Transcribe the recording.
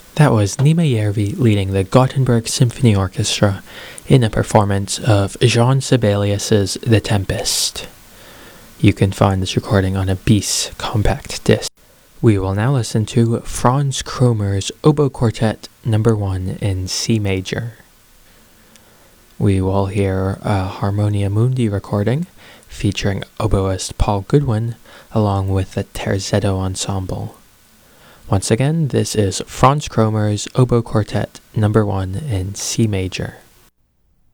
That was Nima Järvi leading the Gothenburg Symphony Orchestra in a performance of Jean Sibelius's The Tempest. You can find this recording on a Bis compact disc. We will now listen to Franz Kromer's Oboe Quartet No. 1 in C major. We will hear a Harmonia Mundi recording featuring oboist Paul Goodwin along with the Terzetto Ensemble. Once again, this is Franz Kromer's Oboe Quartet No. 1 in C major.